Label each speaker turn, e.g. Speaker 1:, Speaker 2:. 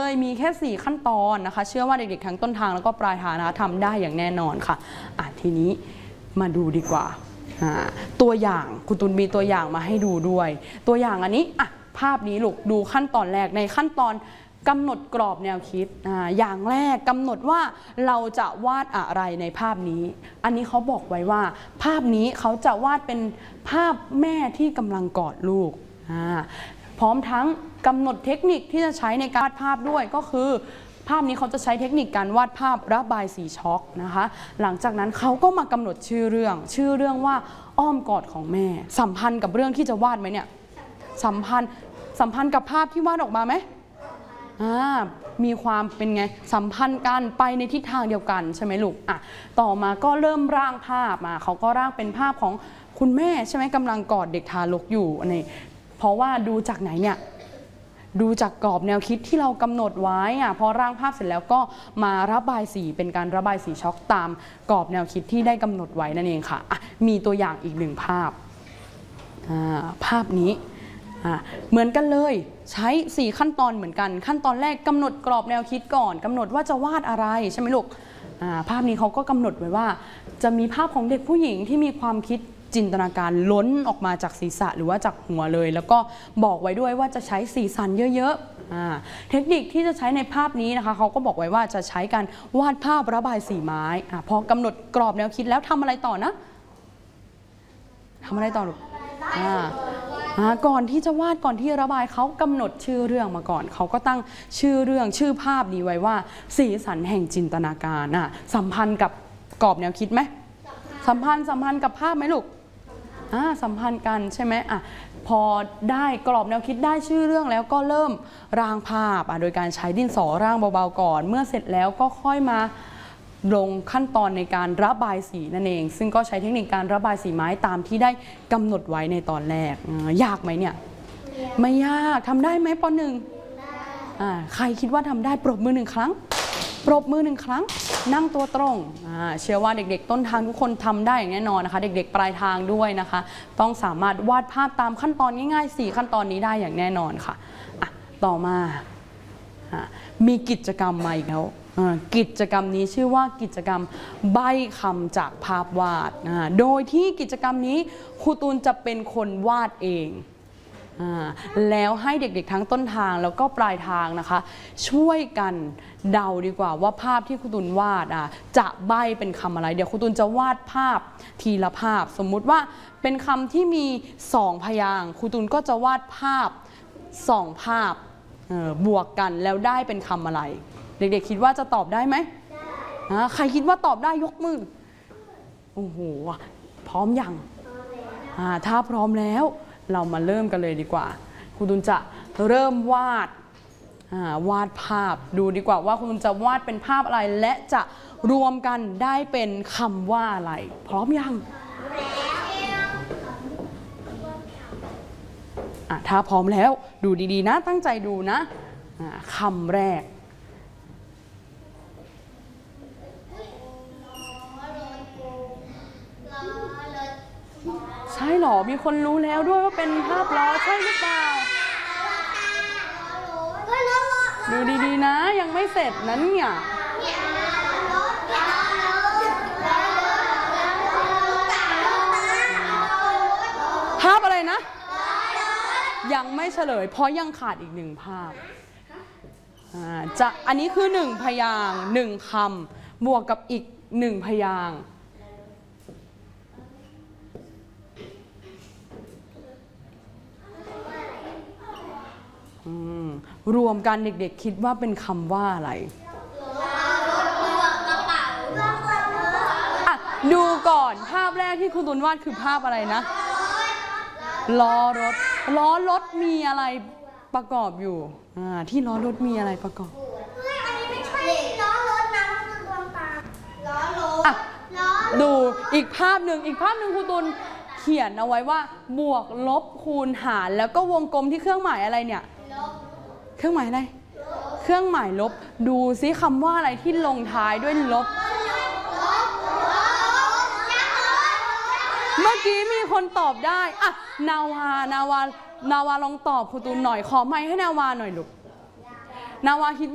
Speaker 1: เลยมีแค่4ขั้นตอนนะคะเชื่อว่าเด็กๆทั้งต้นทางแล้วก็ปลายทางนะคะทำได้อย่างแน่นอนค่ะทีนี้มาดูดีกว่าตัวอย่างคุณตุลมีตัวอย่างมาให้ดูด้วยตัวอย่างอันนี้ภาพนี้ลูกดูขั้นตอนแรกในขั้นตอนกำหนดกรอบแนวคิดอย่างแรกกำหนดว่าเราจะวาดอะไรในภาพนี้อันนี้เขาบอกไว้ว่าภาพนี้เขาจะวาดเป็นภาพแม่ที่กำลังกอดลูกพร้อมทั้งกำหนดเทคนิคที่จะใช้ในการวาดภาพด้วยก็คือภาพนี้เขาจะใช้เทคนิคการวาดภาพระบายสีช็อกนะคะหลังจากนั้นเขาก็มากำหนดชื่อเรื่องว่าอ้อมกอดของแม่สัมพันธ์กับเรื่องที่จะวาดไหมเนี่ยสัมพันธ์กับภาพที่วาดออกมาไหมมีความเป็นไงสัมพันธ์กันไปในทิศทางเดียวกันใช่ไหมลูกต่อมาก็เริ่มร่างภาพมาเขาก็ร่างเป็นภาพของคุณแม่ใช่ไหมกำลังกอดเด็กทารกอยู่นี่เพราะว่าดูจากไหนเนี่ยดูจากกรอบแนวคิดที่เรากำหนดไว้พอร่างภาพเสร็จแล้วก็มาระบายสีเป็นการระบายสีช็อกตามกรอบแนวคิดที่ได้กำหนดไว้นั่นเองค่ะมีตัวอย่างอีกหนึ่งภาพภาพนี้เหมือนกันเลยใช้4ขั้นตอนเหมือนกันขั้นตอนแรกกำหนดกรอบแนวคิดก่อนกำหนดว่าจะวาดอะไรใช่ไหมลูกภาพนี้เขาก็กำหนดไว้ว่าจะมีภาพของเด็กผู้หญิงที่มีความคิดจินตนาการล้นออกมาจากศีรษะหรือว่าจากหัวเลยแล้วก็บอกไว้ด้วยว่าจะใช้สีสันเยอะๆเทคนิคที่จะใช้ในภาพนี้นะคะเขาก็บอกไว้ว่าจะใช้การวาดภาพระบายสีไม้พอกำหนดกรอบแนวคิดแล้วทำอะไรต่อนะทำอะไรต่อลูกก่อนที่จะวาดก่อนที่ระบายเขากำหนดชื่อเรื่องมาก่อนเขาก็ตั้งชื่อเรื่องชื่อภาพนี้ไว้ว่าสีสันแห่งจินตนาการสัมพันธ์กับกรอบแนวคิดไหมสัมพันธ์กับภาพไหมลูกสัมพันธ์กันใช่ไหมพอได้กรอบแนวคิดได้ชื่อเรื่องแล้วก็เริ่มร่างภาพโดยการใช้ดินสอร่างเบาๆก่อนเมื่อเสร็จแล้วก็ค่อยมาลงขั้นตอนในการระบายสีนั่นเองซึ่งก็ใช้เทคนิคการระบายสีไม้ตามที่ได้กำหนดไว้ในตอนแรกยากไหมเนี่ยไม่ยากทำได้ไหมป.1ใครคิดว่าทำได้ปรบมือ1 ครั้งปรบมือ1 ครั้งนั่งตัวตรงเชื่อว่าเด็กๆต้นทางทุกคนทำได้อย่างแน่นอนนะคะเด็กๆปลายทางด้วยนะคะต้องสามารถวาดภาพตามขั้นตอนง่ายๆ4ขั้นตอนนี้ได้อย่างแน่นอนค่ะต่อมามีกิจกรรมมาอีกแล้วกิจกรรมนี้ชื่อว่ากิจกรรมใบ้คำจากภาพวาดโดยที่กิจกรรมนี้ครูตูนจะเป็นคนวาดเองแล้วให้เด็กๆทั้งต้นทางแล้วก็ปลายทางนะคะช่วยกันเดาดีกว่าว่าภาพที่ครูตูนวาดจะใบ้เป็นคำอะไรเดี๋ยวครูตูนจะวาดภาพทีละภาพสมมุติว่าเป็นคำที่มี2 พยางค์ครูตูนก็จะวาดภาพ2 ภาพบวกกันแล้วได้เป็นคำอะไรเด็กๆคิดว่าจะตอบได้ไหมใครคิดว่าตอบได้ยกมือโอ้โหพร้อมยังถ้าพร้อมแล้วเรามาเริ่มกันเลยดีกว่าคุณตุลจะเริ่มวาดภาพดูดีกว่าว่าคุณตุลจะวาดเป็นภาพอะไรและจะรวมกันได้เป็นคำว่าอะไรพร้อมยังถ้าพร้อมแล้วดูดีๆนะตั้งใจดูนะคำแรกใช่หรอมีคนรู้แล้วด้วยว่าเป็นภาพล้อใช่หรือเปล่าดูดีๆนะยังไม่เสร็จนั้นเนี่ยภาพอะไรนะยังไม่เฉลยเพราะยังขาดอีก1 ภาพอันนี้คือ1 พยางค์1 คำบวกกับอีก1 พยางค์รวมกันเด็กๆคิดว่าเป็นคำว่าอะไรดูก่อนภาพแรกที่ครูตูนวาดคือภาพอะไรนะล้อรถมีอะไรประกอบอยู่ที่ล้อรถมีอะไรประกอบไม่ใช่ล้อรถนะคือดวงตาล้อรถดูอีกภาพหนึ่งครูตูนเขียนเอาไว้ว่าบวกลบคูณหารแล้วก็วงกลมที่เครื่องหมายอะไรเนี่ยเครื่องหมายอะไรเครื่องหมายลบดูซิคำว่าอะไรที่ลงท้ายด้วยลบเมื่อกี้มีคนตอบได้นาวาลองตอบครูตูนหน่อยขอไมค์ให้นาวาหน่อยลูกนาวาคิด